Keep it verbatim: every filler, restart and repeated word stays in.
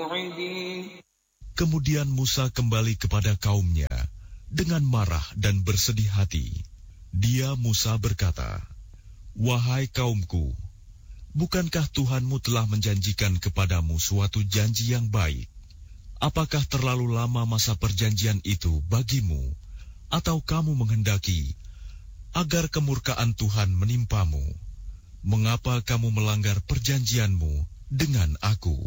موعدي. Kemudian Musa kembali kepada kaumnya dengan marah dan bersedih hati. Dia Musa berkata, "Wahai kaumku, bukankah Tuhanmu telah menjanjikan kepadamu suatu janji yang baik? Apakah terlalu lama masa perjanjian itu bagimu, atau kamu menghendaki agar kemurkaan Tuhan menimpamu? Mengapa kamu melanggar perjanjianmu dengan aku?"